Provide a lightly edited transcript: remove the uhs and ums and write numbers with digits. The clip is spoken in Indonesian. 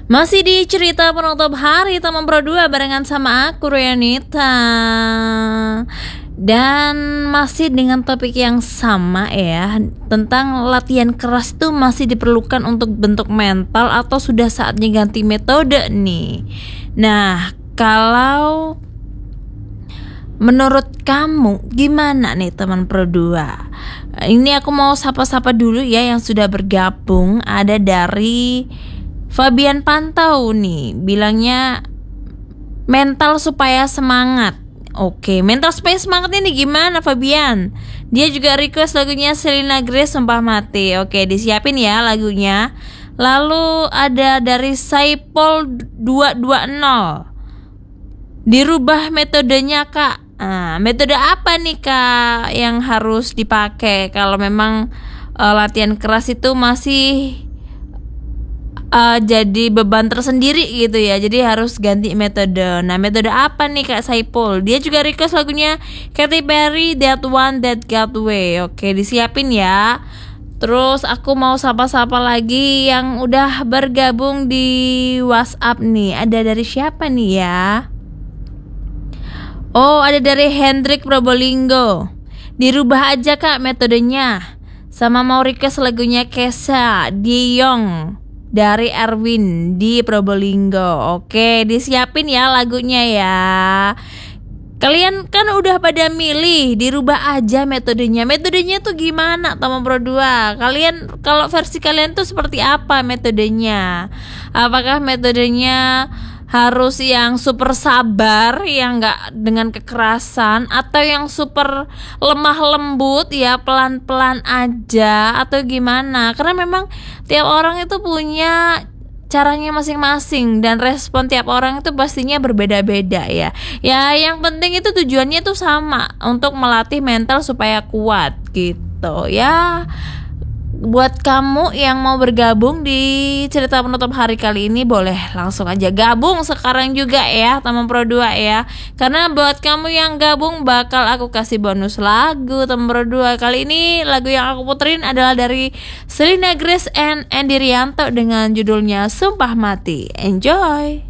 Masih di cerita penutup hari teman Pro 2 barengan sama aku Rianita. Dan masih dengan topik yang sama ya, tentang latihan keras itu masih diperlukan untuk bentuk mental atau sudah saatnya ganti metode nih. Nah, kalau menurut kamu gimana nih teman Pro 2? Ini aku mau sapa-sapa dulu ya yang sudah bergabung. Ada dari Fabian Pantau nih, bilangnya mental supaya semangat. Oke, mental supaya semangat ini gimana Fabian? Dia juga request lagunya Selena Grace Sumpah Mati. Oke, disiapin ya lagunya. Lalu ada dari Saipol 220. Dirubah metodenya kak. Metode apa nih kak yang harus dipakai kalau memang latihan keras itu masih jadi beban tersendiri gitu ya, jadi harus ganti metode. Nah, metode apa nih Kak Saipul? Dia juga request lagunya Katy Perry That One That Got Away. Oke, disiapin ya. Terus aku mau sapa-sapa lagi yang udah bergabung di WhatsApp nih. Ada dari siapa nih ya? Oh, ada dari Hendrik Probolinggo. Dirubah aja Kak metodenya. Sama mau request lagunya Kesha Diong dari Erwin di Probolinggo. Oke, disiapin ya lagunya ya. Kalian kan udah pada milih, dirubah aja metodenya. Metodenya tuh gimana teman Pro 2? Kalian kalau versi kalian tuh seperti apa metodenya? Apakah metodenya harus yang super sabar, yang gak dengan kekerasan, atau yang super lemah lembut ya pelan-pelan aja, atau gimana? Karena memang tiap orang itu punya caranya masing-masing dan respon tiap orang itu pastinya berbeda-beda ya. Ya yang penting itu tujuannya tuh sama, untuk melatih mental supaya kuat gitu ya. Buat kamu yang mau bergabung di cerita penutup hari kali ini, boleh langsung aja gabung sekarang juga ya teman Pro 2 ya. Karena buat kamu yang gabung bakal aku kasih bonus lagu teman Pro 2. Kali ini lagu yang aku puterin adalah dari Selena Grace and Andy Rianto dengan judulnya Sumpah Mati. Enjoy.